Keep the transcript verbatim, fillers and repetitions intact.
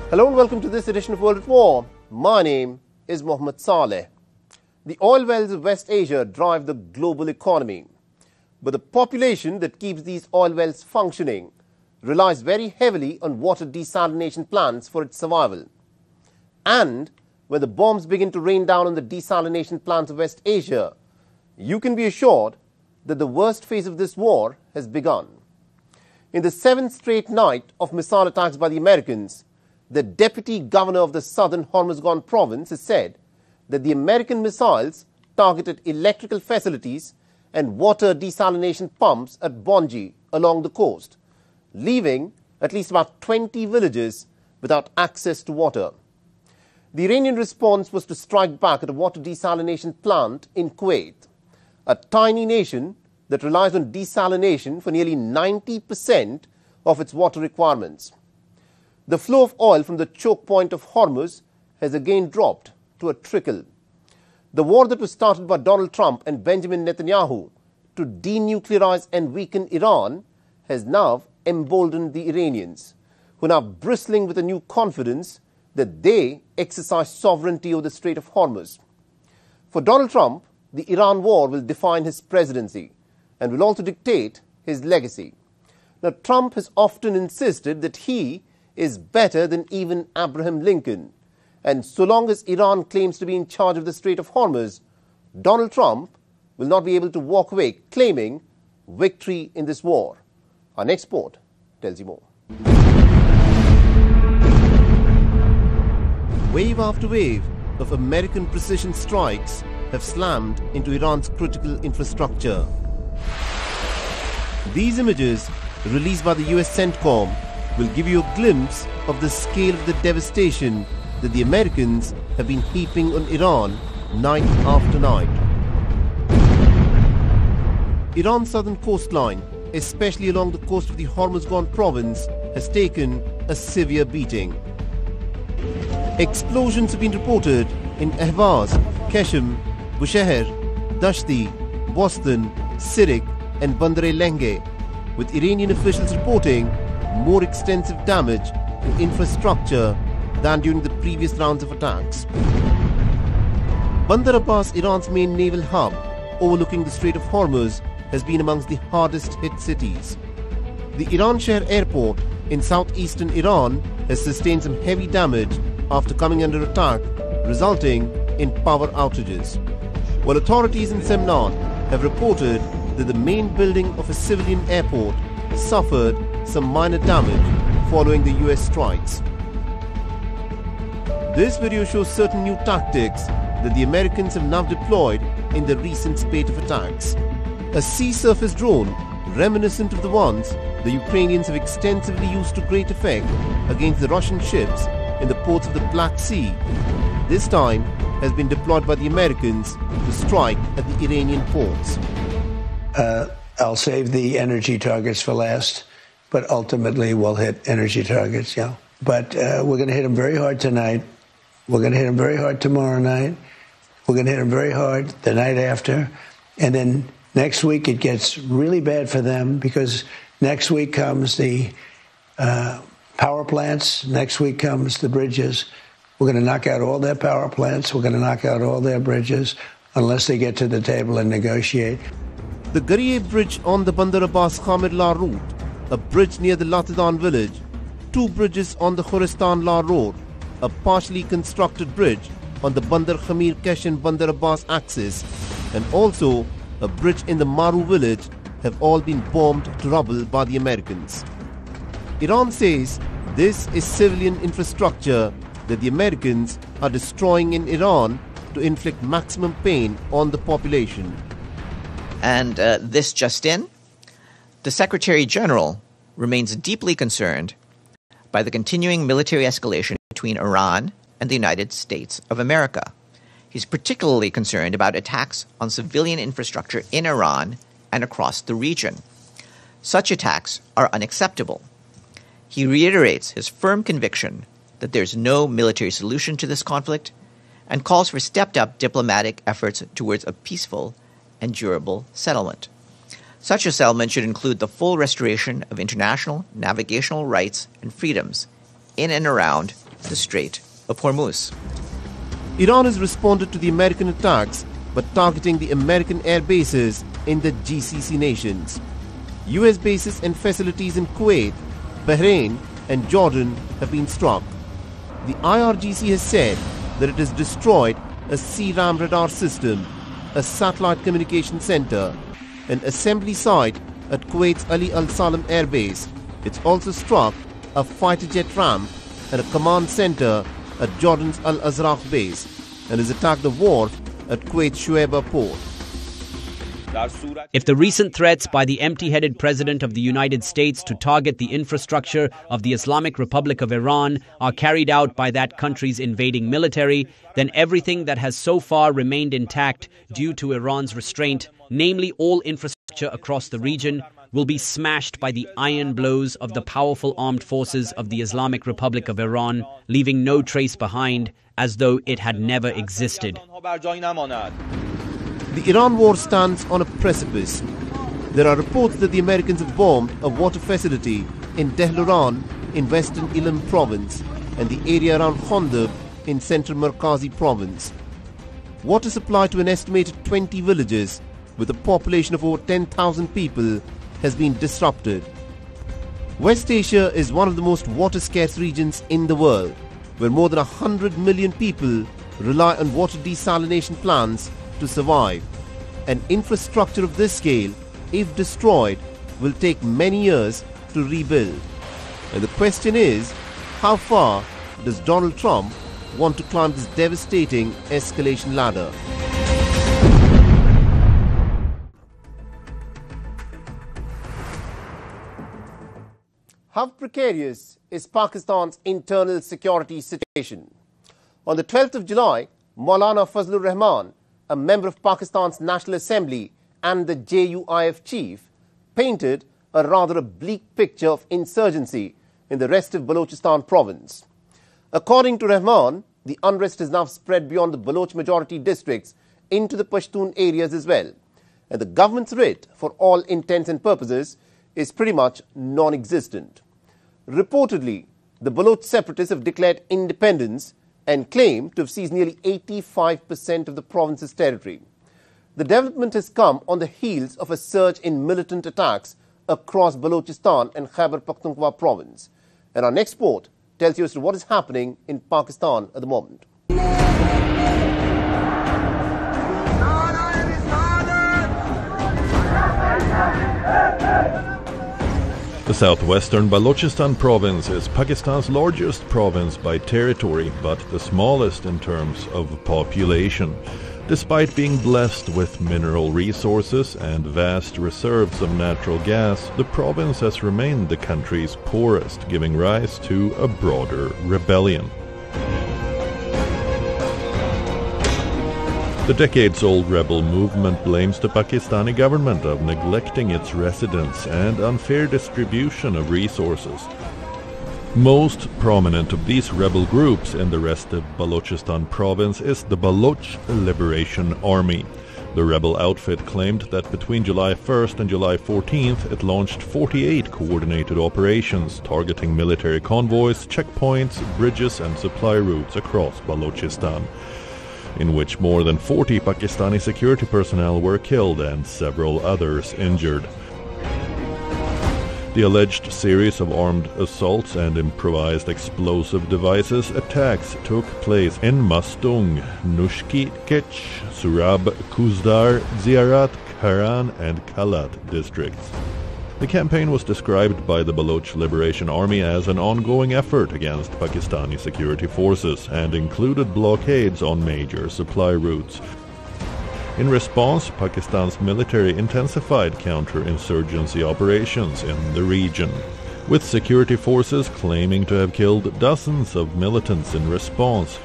Hello and welcome to this edition of World at War. My name is Mohammed Saleh. The oil wells of West Asia drive the global economy, but the population that keeps these oil wells functioning relies very heavily on water desalination plants for its survival. And when the bombs begin to rain down on the desalination plants of West Asia, you can be assured that the worst phase of this war has begun. In the seventh straight night of missile attacks by the Americans, the deputy governor of the southern Hormuzgan province has said that the American missiles targeted electrical facilities and water desalination pumps at Bonji along the coast, leaving at least about twenty villages without access to water. The Iranian response was to strike back at a water desalination plant in Kuwait, a tiny nation that relies on desalination for nearly ninety percent of its water requirements. The flow of oil from the choke point of Hormuz has again dropped to a trickle. The war that was started by Donald Trump and Benjamin Netanyahu to denuclearize and weaken Iran has now emboldened the Iranians, who are now bristling with a new confidence that they exercise sovereignty over the Strait of Hormuz. For Donald Trump, the Iran war will define his presidency and will also dictate his legacy. Now, Trump has often insisted that he is better than even Abraham Lincoln, and so long as Iran claims to be in charge of the Strait of Hormuz, Donald Trump will not be able to walk away claiming victory in this war. Our next report tells you more. Wave after wave of American precision strikes have slammed into Iran's critical infrastructure. These images, released by the U S CENTCOM, will give you a glimpse of the scale of the devastation that the Americans have been heaping on Iran night after night. Iran's southern coastline, especially along the coast of the Hormuzgan province, has taken a severe beating. Explosions have been reported in Ahvaz, Qeshm, Bushehr, Dashti, Boston, Sirik and Bandar-e-Lenge, with Iranian officials reporting more extensive damage to infrastructure than during the previous rounds of attacks. Bandar Abbas, Iran's main naval hub, overlooking the Strait of Hormuz, has been amongst the hardest hit cities. The Iranshahr airport in southeastern Iran has sustained some heavy damage after coming under attack, resulting in power outages. While authorities in Semnan have reported that the main building of a civilian airport suffered some minor damage following the U S strikes. This video shows certain new tactics that the Americans have now deployed in the recent spate of attacks. A sea surface drone, reminiscent of the ones the Ukrainians have extensively used to great effect against the Russian ships in the ports of the Black Sea, this time has been deployed by the Americans to strike at the Iranian ports. Uh, I'll save the energy targets for last, but ultimately we'll hit energy targets, yeah. But uh, we're going to hit them very hard tonight. We're going to hit them very hard tomorrow night. We're going to hit them very hard the night after. And then next week it gets really bad for them because next week comes the uh, power plants. Next week comes the bridges. We're going to knock out all their power plants. We're going to knock out all their bridges unless they get to the table and negotiate. The Gariye Bridge on the Bandar Abbas Khamir-La route, a bridge near the Latadan village, two bridges on the Khorestan-La road, a partially constructed bridge on the Bandar Khamir Qeshm Bandar Abbas axis, and also a bridge in the Maru village have all been bombed to rubble by the Americans. Iran says this is civilian infrastructure that the Americans are destroying in Iran to inflict maximum pain on the population. And uh, this just in, the Secretary General remains deeply concerned by the continuing military escalation between Iran and the United States of America. He's particularly concerned about attacks on civilian infrastructure in Iran and across the region. Such attacks are unacceptable. He reiterates his firm conviction that there's no military solution to this conflict and calls for stepped-up diplomatic efforts towards a peaceful and durable settlement. Such a settlement should include the full restoration of international navigational rights and freedoms in and around the Strait of Hormuz. Iran has responded to the American attacks by targeting the American air bases in the G C C nations. U S bases and facilities in Kuwait, Bahrain and Jordan have been struck. The I R G C has said that it has destroyed a C RAM radar system, a satellite communication center, an assembly site at Kuwait's Ali Al Salam Air Base. It's also struck a fighter jet ramp and a command center at Jordan's Al Azraq base and has attacked the wharf at Kuwait's Shuaibah port. If the recent threats by the empty-headed president of the United States to target the infrastructure of the Islamic Republic of Iran are carried out by that country's invading military, then everything that has so far remained intact due to Iran's restraint, namely all infrastructure across the region, will be smashed by the iron blows of the powerful armed forces of the Islamic Republic of Iran, leaving no trace behind, as though it had never existed. The Iran war stands on a precipice. There are reports that the Americans have bombed a water facility in Tehran in western Ilam province and the area around Khondab in central Markazi province. Water supply to an estimated twenty villages with a population of over ten thousand people has been disrupted. West Asia is one of the most water-scarce regions in the world, where more than one hundred million people rely on water desalination plants to survive. An infrastructure of this scale, if destroyed, will take many years to rebuild. And the question is, how far does Donald Trump want to climb this devastating escalation ladder? How precarious is Pakistan's internal security situation? On the twelfth of July, Maulana Fazlur Rahman, a member of Pakistan's National Assembly and the J U I F chief, painted a rather bleak picture of insurgency in the rest of Balochistan province. According to Rahman, the unrest has now spread beyond the Baloch majority districts into the Pashtun areas as well, and the government's writ, for all intents and purposes, is pretty much non-existent. Reportedly, the Baloch separatists have declared independence and claim to have seized nearly eighty-five percent of the province's territory. The development has come on the heels of a surge in militant attacks across Balochistan and Khyber Pakhtunkhwa province. And our next report tells you as to what is happening in Pakistan at the moment. The southwestern Balochistan province is Pakistan's largest province by territory, but the smallest in terms of population. Despite being blessed with mineral resources and vast reserves of natural gas, the province has remained the country's poorest, giving rise to a broader rebellion. The decades-old rebel movement blames the Pakistani government of neglecting its residents and unfair distribution of resources. Most prominent of these rebel groups in the rest of Balochistan province is the Baloch Liberation Army. The rebel outfit claimed that between July first and July fourteenth it launched forty-eight coordinated operations targeting military convoys, checkpoints, bridges and supply routes across Balochistan, in which more than forty Pakistani security personnel were killed and several others injured. The alleged series of armed assaults and improvised explosive devices attacks took place in Mastung, Nushki Kech, Surab, Kuzdar, Ziarat, Karan and Kalat districts. The campaign was described by the Baloch Liberation Army as an ongoing effort against Pakistani security forces and included blockades on major supply routes. In response, Pakistan's military intensified counterinsurgency operations in the region, with security forces claiming to have killed dozens of militants in response,